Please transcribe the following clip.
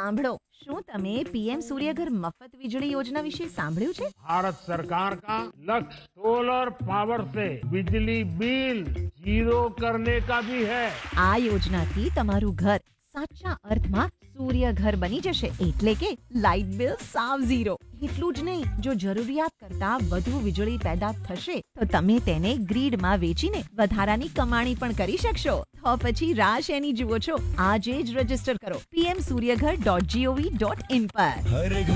સાંભળો, શું તમે પીએમ સૂર્યઘર મફત વીજળી યોજના વિશે સાંભળ્યું છે? भारत सरकार का लक्ष्य सोलर पावर से बिजली बिल जीरो करने का भी है। આ યોજનાથી તમારું ઘર સાચા અર્થમાં સૂર્ય ઘર બની જશે, એટલે કે લાઇટ બિલ સાવ ઝીરો. એટલું જ નહીં, જો જરૂરિયાત કરતા વધુ વીજળી પેદા થશે તો તમે તેને ગ્રીડમાં વેચીને વધારાની કમાણી પણ કરી શકશો. તો પછી રાહ શેની જુઓ છો? આજે જ રજીસ્ટર કરો pmsuryaghar.gov.in પર. हर घर